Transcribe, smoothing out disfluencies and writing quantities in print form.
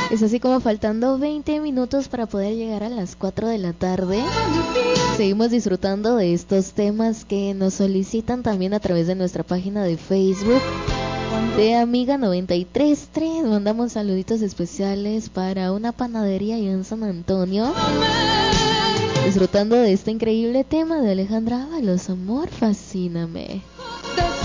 Es así como faltando 20 minutos para poder llegar a las 4 de la tarde. Seguimos disfrutando de estos temas que nos solicitan también a través de nuestra página de Facebook de Amiga 93.3. Mandamos saluditos especiales para una panadería allá en San Antonio. Disfrutando de este increíble tema de Alejandra Ábalos, Amor, Fascíname.